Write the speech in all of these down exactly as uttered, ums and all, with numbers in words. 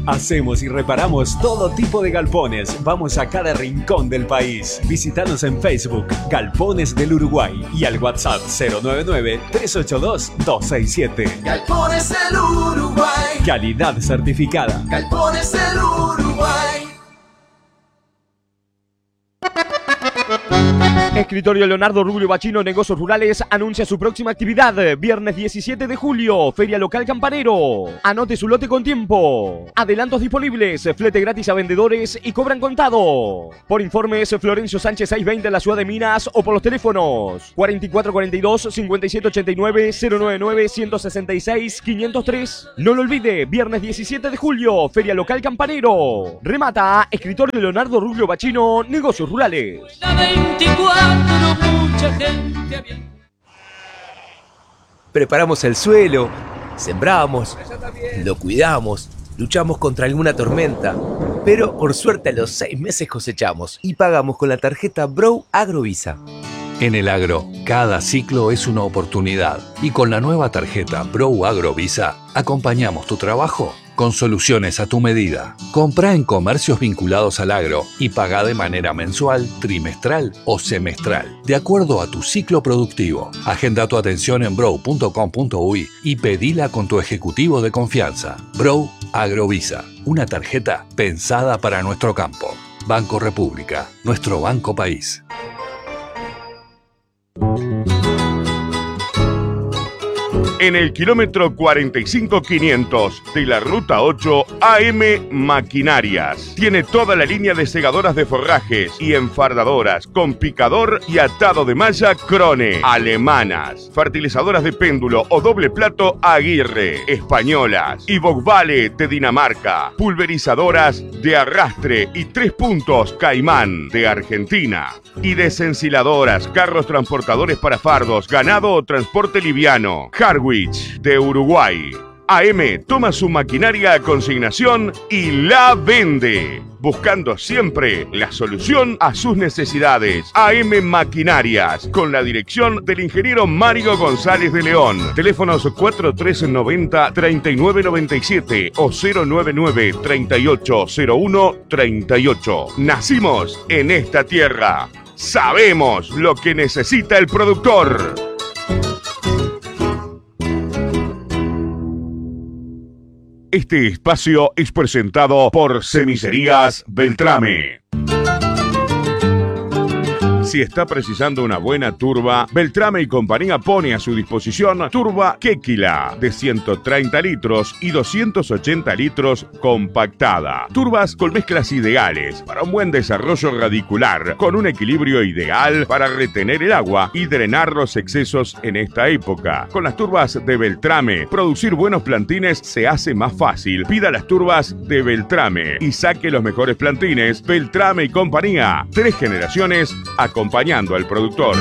Hacemos y reparamos todo tipo de galpones. Vamos a cada rincón del país. Visítanos en Facebook, Galpones del Uruguay, y al WhatsApp cero nueve nueve, tres ocho dos, dos seis siete. Galpones del Uruguay. Calidad certificada. Galpones del Uruguay. Escritorio Leonardo Rubio Bachino Negocios Rurales anuncia su próxima actividad. Viernes diecisiete de julio, Feria Local Campanero. Anote su lote con tiempo. Adelantos disponibles, flete gratis a vendedores y cobran contado. Por informes, Florencio Sánchez seiscientos veinte en la ciudad de Minas o por los teléfonos cuarenta y cuatro cuarenta y dos, cincuenta y siete ochenta y nueve, cero noventa y nueve, ciento sesenta y seis, quinientos tres. No lo olvide, viernes diecisiete de julio, Feria Local Campanero. Remata Escritorio Leonardo Rubio Bachino Negocios Rurales. Mucha gente había... Preparamos el suelo, sembramos, lo cuidamos, luchamos contra alguna tormenta, pero por suerte a los seis meses cosechamos y pagamos con la tarjeta Brow Agrovisa. En el agro, cada ciclo es una oportunidad y con la nueva tarjeta Brow Agrovisa acompañamos tu trabajo con soluciones a tu medida. Comprá en comercios vinculados al agro y pagá de manera mensual, trimestral o semestral, de acuerdo a tu ciclo productivo. Agenda tu atención en brow punto com punto uy y pedila con tu ejecutivo de confianza. Brow Agrovisa, una tarjeta pensada para nuestro campo. Banco República, nuestro banco país. En el kilómetro cuarenta y cinco quinientos de la Ruta ocho, A M Maquinarias. Tiene toda la línea de segadoras de forrajes y enfardadoras con picador y atado de malla Krone. Alemanas. Fertilizadoras de péndulo o doble plato Aguirre. Españolas. Y Vogvale de Dinamarca. Pulverizadoras de arrastre y tres puntos Caimán de Argentina. Y desensiladoras, carros transportadores para fardos, ganado o transporte liviano. Harwich de Uruguay. A M toma su maquinaria a consignación y la vende, buscando siempre la solución a sus necesidades. A M Maquinarias, con la dirección del ingeniero Mario González de León. Teléfonos cuatro tres noventa, treinta y nueve noventa y siete o cero nueve nueve, treinta y ocho cero uno, treinta y ocho. Nacimos en esta tierra. Sabemos lo que necesita el productor. Este espacio es presentado por Cemiserías Beltrame. Si está precisando una buena turba, Beltrame y compañía pone a su disposición turba Kéquila de ciento treinta litros y doscientos ochenta litros compactada. Turbas con mezclas ideales para un buen desarrollo radicular, con un equilibrio ideal para retener el agua y drenar los excesos en esta época. Con las turbas de Beltrame, producir buenos plantines se hace más fácil. Pida las turbas de Beltrame y saque los mejores plantines. Beltrame y compañía, tres generaciones a acompañando al productor.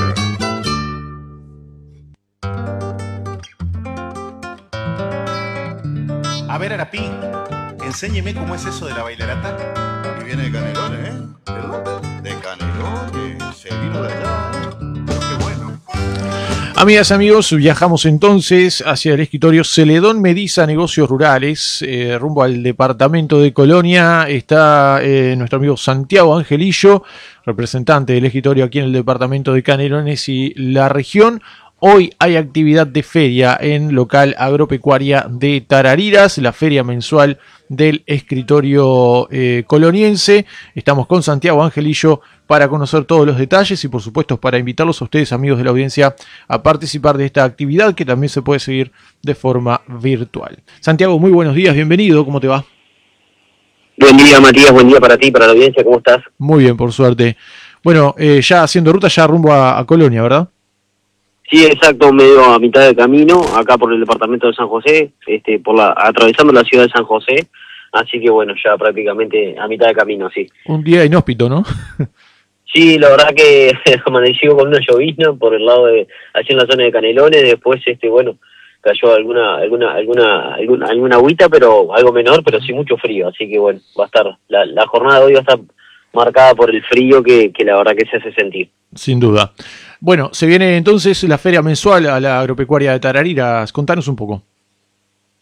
A ver, Arapí, enséñeme cómo es eso de la bailarata. Y viene de Canelones, ¿eh? ¿De dónde? De Canelones, se vino de allá. Pero qué bueno. Amigas, amigos, viajamos entonces hacia el escritorio Celedón Mediza Negocios Rurales, eh, rumbo al departamento de Colonia. Está eh, nuestro amigo Santiago Angelillo, representante del escritorio aquí en el departamento de Canelones y la región. Hoy hay actividad de feria en local agropecuaria de Tarariras, la feria mensual del escritorio eh, coloniense. Estamos con Santiago Angelillo para conocer todos los detalles y por supuesto para invitarlos a ustedes, amigos de la audiencia, a participar de esta actividad que también se puede seguir de forma virtual. Santiago, muy buenos días, bienvenido, ¿cómo te va? Buen día, Matías, buen día para ti, para la audiencia, ¿cómo estás? Muy bien, por suerte. Bueno, eh, ya haciendo ruta ya rumbo a, a Colonia, ¿verdad? Sí, exacto, medio a mitad de camino, acá por el departamento de San José, este, por la atravesando la ciudad de San José, así que bueno, ya prácticamente a mitad de camino, sí. Un día inhóspito, ¿no? Sí, la verdad que amaneció con una llovizna por el lado de, allí en la zona de Canelones, después, este, bueno, cayó alguna, alguna, alguna, alguna, alguna agüita, pero algo menor, pero sí mucho frío, así que bueno, va a estar, la, la jornada de hoy va a estar marcada por el frío que, que la verdad que se hace sentir. Sin duda. Bueno, se viene entonces la feria mensual a la agropecuaria de Tarariras. Contanos un poco.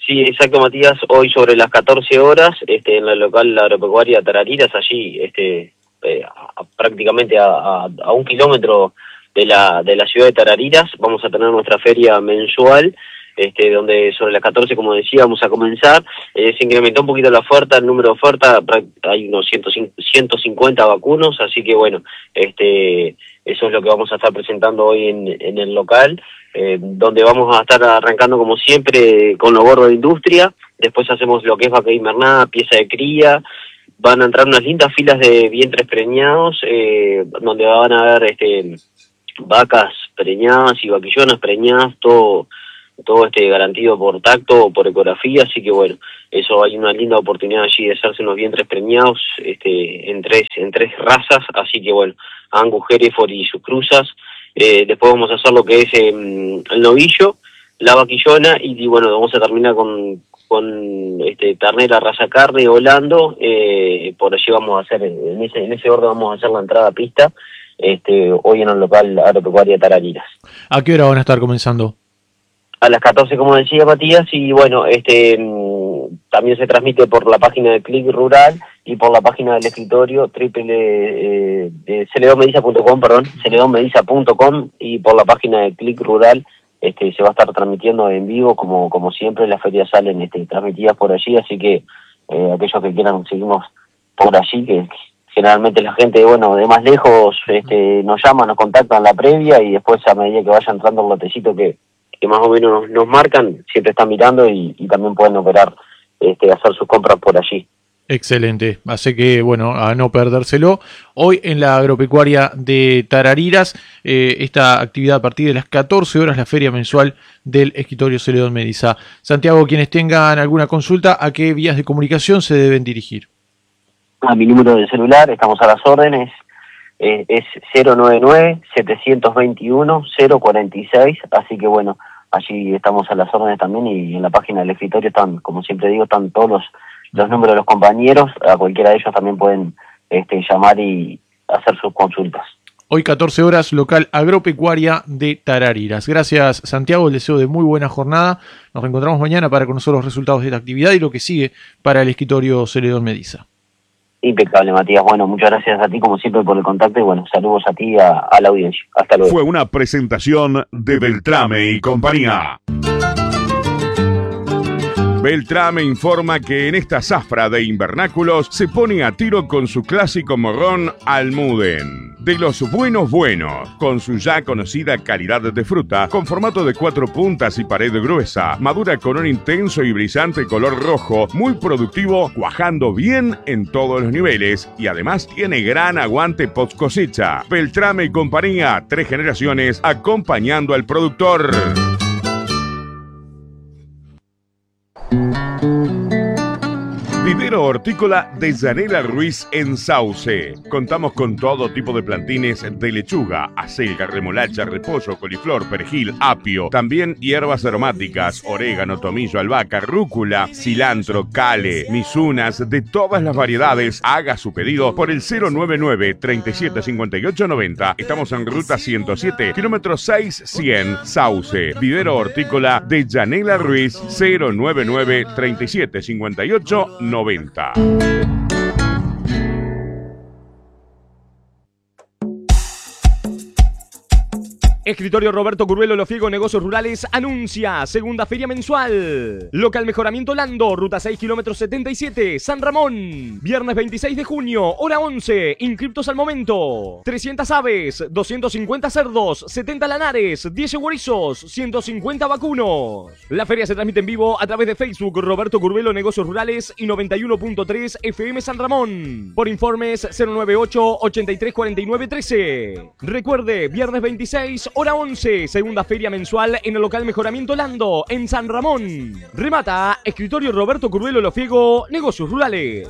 Sí, exacto, Matías. Hoy sobre las catorce horas, este, en la local agropecuaria Tarariras, allí, este, eh, a, prácticamente a, a, a un kilómetro de la de la ciudad de Tarariras, vamos a tener nuestra feria mensual, este, donde sobre las catorce, como decía, vamos a comenzar. Eh, se incrementó un poquito la oferta, el número de oferta, hay unos ciento cincuenta vacunos, así que bueno, este, eso es lo que vamos a estar presentando hoy en, en el local, eh, donde vamos a estar arrancando como siempre con lo gordo de industria, después hacemos lo que es vaca invernada, pieza de cría, van a entrar unas lindas filas de vientres preñados, eh, donde van a haber este, vacas preñadas y vaquillonas preñadas, todo todo este garantido por tacto o por ecografía, así que bueno, eso hay una linda oportunidad allí de hacerse unos vientres preñados este, en tres en tres razas, así que bueno, Angus, Hereford y sus cruzas. Eh, después vamos a hacer lo que es eh, el novillo, la vaquillona y, y bueno, vamos a terminar con con este ternera raza carne Holando, eh, por allí vamos a hacer, en ese en ese orden vamos a hacer la entrada a pista, este hoy en el local agropecuaria Tarariras. ¿A qué hora van a estar comenzando? A las catorce, como decía Matías, y bueno, este también se transmite por la página de Click Rural y por la página del escritorio triple eh, de celedon mediza punto com, perdón, celedon mediza punto com, y por la página de Click Rural este se va a estar transmitiendo en vivo, como como siempre las ferias salen este, transmitidas por allí, así que eh, aquellos que quieran seguirnos por allí, que generalmente la gente, bueno, de más lejos este nos llama, nos contactan la previa y después a medida que vaya entrando el lotecito que que más o menos nos, nos marcan, siempre están mirando y, y también pueden operar, este, hacer sus compras por allí. Excelente, así que bueno, a no perdérselo. Hoy en la agropecuaria de Tarariras, eh, esta actividad a partir de las catorce horas, la feria mensual del escritorio Celedon Mediza. Santiago, quienes tengan alguna consulta, ¿a qué vías de comunicación se deben dirigir? A mi número de celular, estamos a las órdenes, eh, es cero nueve nueve, setecientos veintiuno, cero cuarenta y seis, así que bueno, allí estamos a las órdenes también y en la página del escritorio están, como siempre digo, están todos los, los números de los compañeros, a cualquiera de ellos también pueden este, llamar y hacer sus consultas. Hoy catorce horas, local agropecuaria de Tarariras. Gracias, Santiago, el deseo de muy buena jornada. Nos reencontramos mañana para conocer los resultados de esta actividad y lo que sigue para el escritorio Celedon Mediza. Impecable, Matías. Bueno, muchas gracias a ti como siempre por el contacto y bueno, saludos a ti y a, a la audiencia. Hasta luego. Fue una presentación de Beltrame y compañía. Beltrame informa que en esta zafra de invernáculos se pone a tiro con su clásico morrón Almuden. De los buenos buenos, con su ya conocida calidad de fruta, con formato de cuatro puntas y pared gruesa, madura con un intenso y brillante color rojo, muy productivo, cuajando bien en todos los niveles y además tiene gran aguante post cosecha. Beltrame y compañía, tres generaciones acompañando al productor. Vivero hortícola de Yanela Ruiz en Sauce. Contamos con todo tipo de plantines de lechuga, acelga, remolacha, repollo, coliflor, perejil, apio. También hierbas aromáticas, orégano, tomillo, albahaca, rúcula, cilantro, cale, misunas, de todas las variedades. Haga su pedido por el cero nueve nueve, treinta y siete cincuenta y ocho noventa. Estamos en ruta ciento siete, kilómetro seis cien, Sauce. Vivero hortícola de Yanela Ruiz, cero nueve nueve, treinta y siete cincuenta y ocho noventa. Escritorio Roberto Curvelo Lofiego Negocios Rurales anuncia segunda feria mensual. Local Mejoramiento Lando, ruta seis, kilómetros setenta y siete, San Ramón. Viernes veintiséis de junio, hora once, inscriptos al momento. trescientas aves, doscientos cincuenta cerdos, setenta lanares, diez chorizos, ciento cincuenta vacunos. La feria se transmite en vivo a través de Facebook Roberto Curvelo Negocios Rurales y noventa y uno punto tres F M San Ramón. Por informes cero nueve ocho, ochenta y tres cuarenta y nueve trece. Recuerde, viernes veintiséis, hora once, segunda feria mensual en el local Mejoramiento Lando, en San Ramón. Remata Escritorio Roberto Curvelo Lofiego, Negocios Rurales.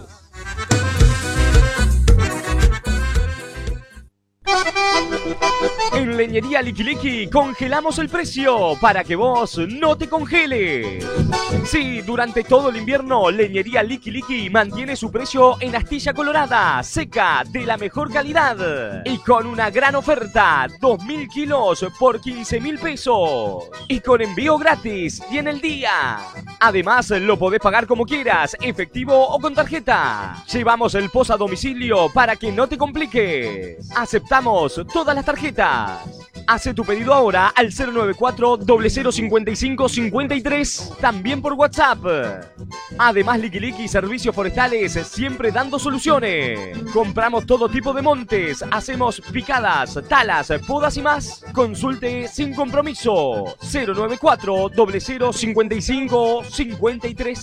En Leñería Liqui Liqui congelamos el precio para que vos no te congeles. Sí, durante todo el invierno, Leñería Liqui Liqui mantiene su precio en astilla colorada, seca, de la mejor calidad. Y con una gran oferta, dos mil kilos por quince mil pesos. Y con envío gratis y en el día. Además, lo podés pagar como quieras, efectivo o con tarjeta. Llevamos el post a domicilio para que no te compliques. Aceptamos todas las tarjetas. Hace tu pedido ahora al cero nueve cuatro, cero cero cinco cinco, cinco tres, también por WhatsApp. Además, Liqui Liqui Servicios Forestales, siempre dando soluciones. Compramos todo tipo de montes, hacemos picadas, talas, podas y más. Consulte sin compromiso. cero nueve cuatro, cero cero cinco cinco, cinco tres.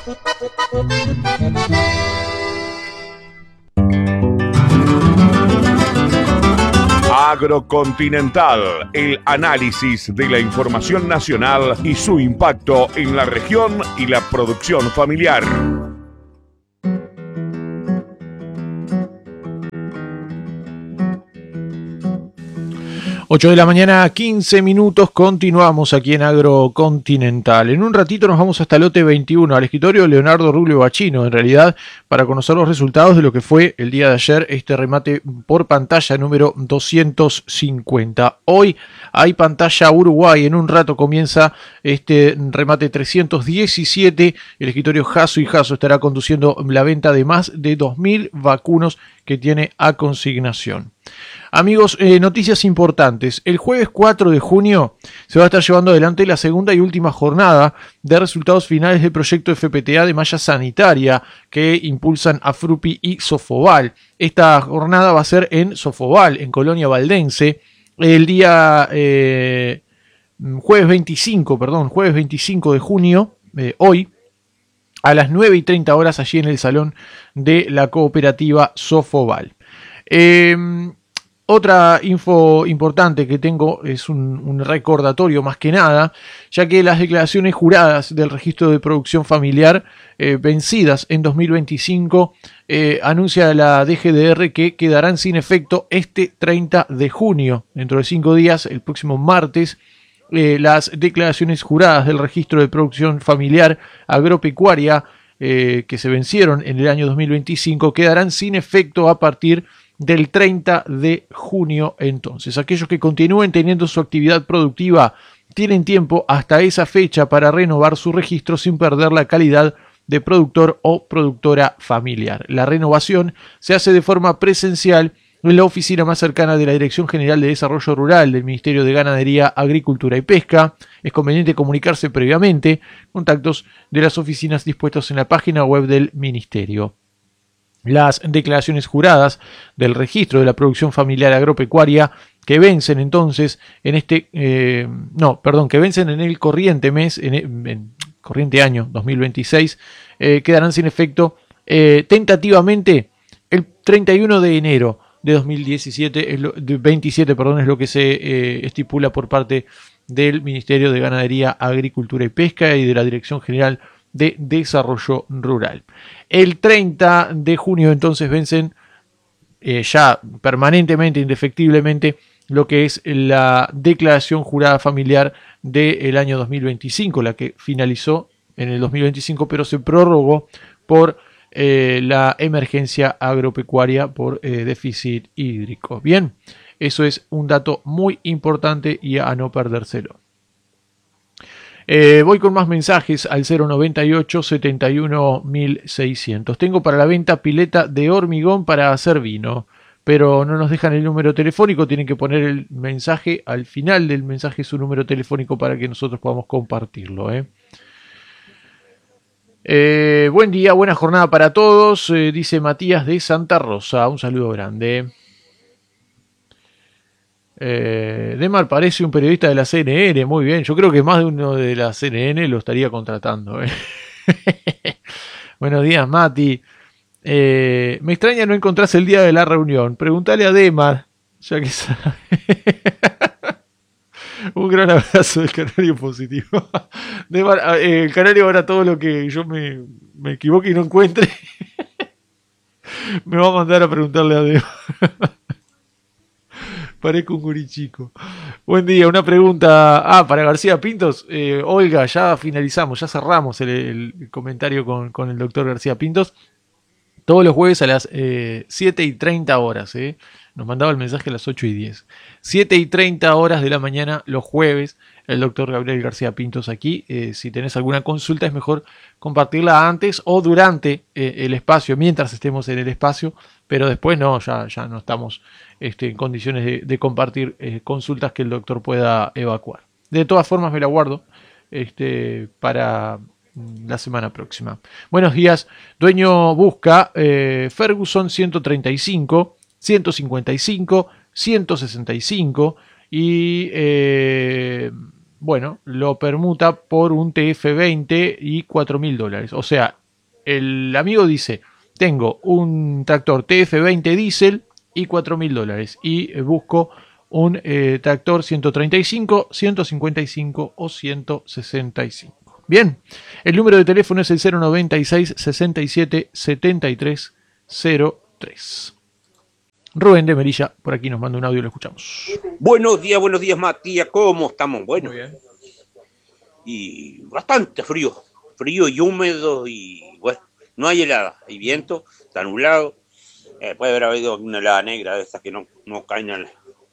Agrocontinental, el análisis de la información nacional y su impacto en la región y la producción familiar. ocho de la mañana, quince minutos, continuamos aquí en Agrocontinental. En un ratito nos vamos hasta lote veintiuno, al escritorio de Leonardo Rubio Bachino, en realidad, para conocer los resultados de lo que fue el día de ayer este remate por pantalla número doscientos cincuenta. Hoy hay pantalla Uruguay, en un rato comienza este remate trescientos diecisiete, el escritorio Jasso y Jasso estará conduciendo la venta de más de dos mil vacunos que tiene a consignación. Amigos, eh, noticias importantes. El jueves cuatro de junio se va a estar llevando adelante la segunda y última jornada de resultados finales del proyecto F P T A de malla sanitaria que impulsan Afrupi y Sofobal. Esta jornada va a ser en Sofobal, en Colonia Valdense, el día eh, jueves veinticinco, perdón, jueves veinticinco de junio, eh, hoy, a las nueve y treinta horas allí en el salón de la cooperativa Sofobal. Eh, Otra info importante que tengo es un, un recordatorio más que nada, ya que las declaraciones juradas del registro de producción familiar eh, vencidas en dos mil veinticinco eh, anuncia la D G D R que quedarán sin efecto este treinta de junio. Dentro de cinco días, el próximo martes, eh, las declaraciones juradas del registro de producción familiar agropecuaria eh, que se vencieron en el año dos mil veinticinco quedarán sin efecto a partir de del treinta de junio. Entonces, aquellos que continúen teniendo su actividad productiva tienen tiempo hasta esa fecha para renovar su registro sin perder la calidad de productor o productora familiar. La renovación se hace de forma presencial en la oficina más cercana de la Dirección General de Desarrollo Rural del Ministerio de Ganadería, Agricultura y Pesca. Es conveniente comunicarse previamente. Contactos de las oficinas dispuestos en la página web del Ministerio. Las declaraciones juradas del registro de la producción familiar agropecuaria que vencen entonces en este, eh, no, perdón, que vencen en el corriente mes, en, en corriente año dos mil veintiséis, eh, quedarán sin efecto eh, tentativamente el treinta y uno de enero de dos mil diecisiete, es lo, de veintisiete, perdón, es lo que se eh, estipula por parte del Ministerio de Ganadería, Agricultura y Pesca y de la Dirección General de Desarrollo Rural. El treinta de junio entonces vencen eh, ya permanentemente, indefectiblemente, lo que es la declaración jurada familiar del año dos mil veinticinco, la que finalizó en el dos mil veinticinco, pero se prorrogó por eh, la emergencia agropecuaria por eh, déficit hídrico. Bien, eso es un dato muy importante y a no perdérselo. Eh, voy con más mensajes al cero noventa y ocho, setenta y uno, mil seiscientos. Tengo para la venta pileta de hormigón para hacer vino, pero no nos dejan el número telefónico. Tienen que poner el mensaje al final del mensaje, su número telefónico, para que nosotros podamos compartirlo. ¿eh? Eh, buen día, buena jornada para todos, eh, dice Matías de Santa Rosa. Un saludo grande. Eh, Demar parece un periodista de la C N N, muy bien, yo creo que más de uno de la C N N lo estaría contratando. ¿eh? Buenos días, Mati. Eh, me extraña no encontrarse el día de la reunión. Pregúntale a Demar, ya que sabe. Un gran abrazo del Canario positivo. Demar, eh, el Canario ahora todo lo que yo me, me equivoque y no encuentre me va a mandar a preguntarle a Demar. Parezco un gurichico. Buen día, una pregunta. Ah, para García Pintos. Eh, Olga, ya finalizamos, ya cerramos el, el comentario con, con el doctor García Pintos. Todos los jueves a las eh, siete y treinta horas. Eh. Nos mandaba el mensaje a las ocho y diez. siete y treinta horas de la mañana los jueves. El doctor Gabriel García Pintos aquí. Eh, si tenés alguna consulta es mejor compartirla antes o durante eh, el espacio, mientras estemos en el espacio, pero después no, ya, ya no estamos este, en condiciones de, de compartir eh, consultas que el doctor pueda evacuar. De todas formas me la guardo este, para la semana próxima. Buenos días, dueño busca eh, Ferguson ciento treinta y cinco, ciento cincuenta y cinco, ciento sesenta y cinco y... Eh, bueno, lo permuta por un T F veinte y cuatro mil dólares. O sea, el amigo dice, tengo un tractor T F veinte diésel y cuatro mil dólares. Y busco un eh, tractor ciento treinta y cinco, ciento cincuenta y cinco o ciento sesenta y cinco. Bien, el número de teléfono es el cero noventa y seis, sesenta y siete, setenta y tres cero tres. Rubén de Merilla, por aquí nos manda un audio, lo escuchamos. Buenos días, buenos días, Matías, ¿cómo estamos? Bueno, muy bien. Y bastante frío, frío y húmedo y bueno, no hay helada, hay viento, está nublado, eh, puede haber habido una helada negra de esas que no, no caen al,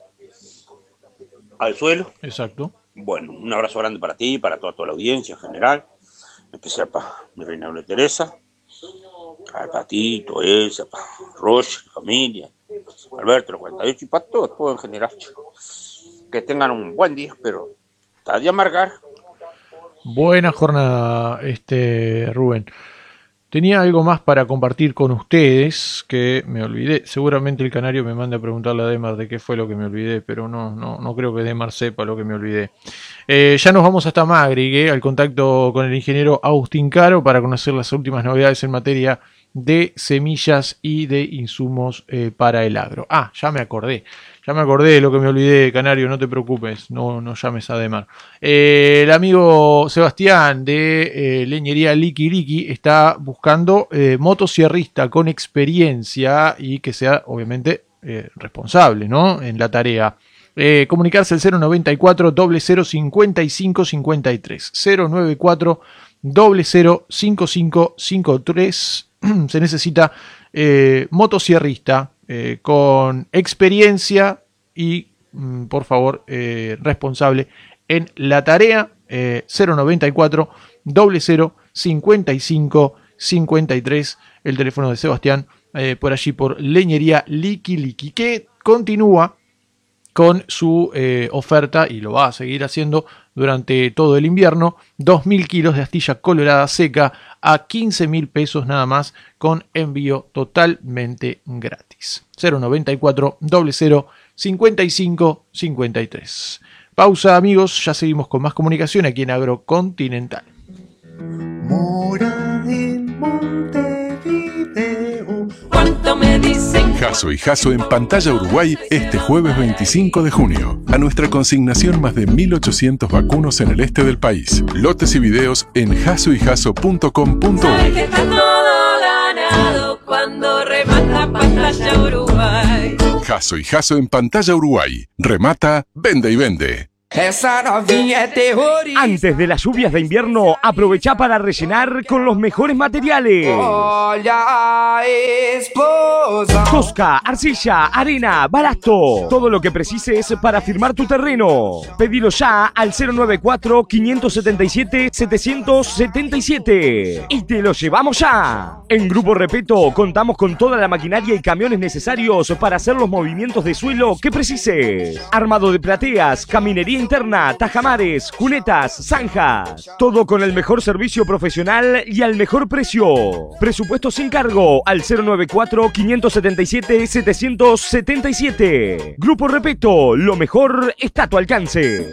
al suelo. Exacto. Bueno, un abrazo grande para ti, para toda, toda la audiencia en general, en especial para mi reina María Teresa, para Patito, Elsa, para Roche, familia, Alberto, los cuarenta y ocho y para todos, todo en general. Que tengan un buen día, pero está de amargar. Buena jornada, este Rubén. Tenía algo más para compartir con ustedes que me olvidé. Seguramente el canario me manda a preguntarle a Demar de qué fue lo que me olvidé, pero no, no, no creo que Demar sepa lo que me olvidé. Eh, ya nos vamos hasta Magrigue, al contacto con el ingeniero Agustín Caro para conocer las últimas novedades en materia de semillas y de insumos eh, para el agro. Ah, ya me acordé. Ya me acordé de lo que me olvidé, Canario, no te preocupes, no, no llames a Demar. Eh, el amigo Sebastián de eh, Leñería Liki Liki está buscando eh, motosierrista con experiencia y que sea, obviamente, eh, responsable, ¿no? En la tarea. Eh, comunicarse al cero noventa y cuatro, cero cero cincuenta y cinco cincuenta y tres. cero noventa y cuatro, cero cero cincuenta y cinco cincuenta y tres. Se necesita eh, motosierrista eh, con experiencia y, mm, por favor, eh, responsable en la tarea. eh, cero noventa y cuatro, cero cero cincuenta y cinco cincuenta y tres, el teléfono de Sebastián, eh, por allí por Leñería Liki Liki, que continúa con su eh, oferta y lo va a seguir haciendo durante todo el invierno. dos mil kilos de astilla colorada seca a quince mil pesos nada más, con envío totalmente gratis. cero noventa y cuatro, cero cero cincuenta y cinco cincuenta y tres. Pausa, amigos, ya seguimos con más comunicación aquí en Agrocontinental. Mora en Montevideo. ¿Cuánto me dicen? Jasso y Jasso en Pantalla Uruguay este jueves veinticinco de junio. A nuestra consignación más de mil ochocientos vacunos en el este del país. Lotes y videos en jasso y jasso punto com punto Sabe uy. que está todo ganado cuando remata Pantalla Uruguay. Jasso y Jasso en Pantalla Uruguay. Remata, vende y vende. Esa novinha é terrorista. Antes de las lluvias de invierno, aprovecha para rellenar con los mejores materiales. Olha a explosão. Tosca, arcilla, arena, balasto. Todo lo que precises para firmar tu terreno. Pedilo ya al cero noventa y cuatro, quinientos setenta y siete, setecientos setenta y siete. Y te lo llevamos ya. En Grupo Repeto contamos con toda la maquinaria y camiones necesarios para hacer los movimientos de suelo que precises. Armado de plateas, caminería interna, tajamares, cunetas, zanjas. Todo con el mejor servicio profesional y al mejor precio. Presupuesto sin cargo al cero noventa y cuatro, quinientos setenta y siete, setecientos setenta y siete. Grupo Repeto, lo mejor está a tu alcance.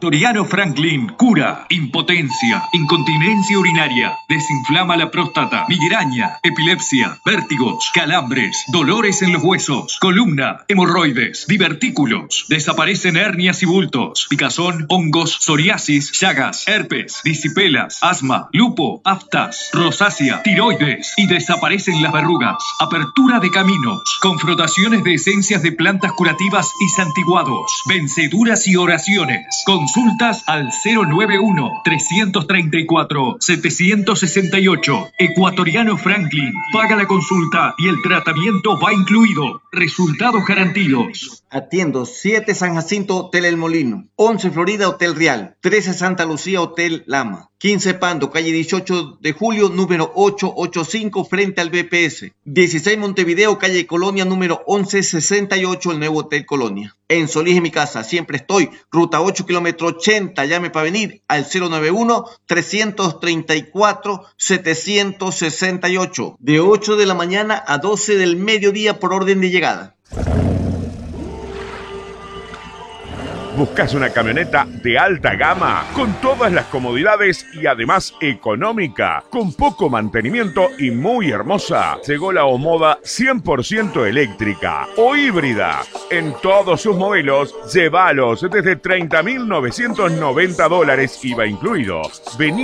Ecuatoriano Franklin cura impotencia, incontinencia urinaria, desinflama la próstata, migraña, epilepsia, vértigos, calambres, dolores en los huesos, columna, hemorroides, divertículos, desaparecen hernias y bultos, picazón, hongos, psoriasis, llagas, herpes, disipelas, asma, lupo, aftas, rosácea, tiroides y desaparecen las verrugas. Apertura de caminos, con frotaciones de esencias de plantas curativas y santiguados, venceduras y oraciones. Consultas al cero nueve uno, tres tres cuatro, siete seis ocho. Ecuatoriano Franklin. Paga la consulta y el tratamiento va incluido. Resultados garantidos. Atiendo siete San Jacinto Hotel El Molino, once Florida Hotel Real, trece Santa Lucía Hotel Lama, quince Pando, calle dieciocho de julio, número ochocientos ochenta y cinco, frente al B P S, dieciséis Montevideo, calle Colonia, número once sesenta y ocho, el nuevo Hotel Colonia. En Solís, en mi casa, siempre estoy, ruta ocho, kilómetro ochenta, llame para venir al cero nueve uno, tres tres cuatro, siete seis ocho, de ocho de la mañana a doce del mediodía por orden de llegada. ¿Buscas una camioneta de alta gama con todas las comodidades y además económica, con poco mantenimiento y muy hermosa? Llegó la Omoda cien por ciento eléctrica o híbrida. En todos sus modelos, llévalos desde treinta mil novecientos noventa dólares I V A incluido. Vení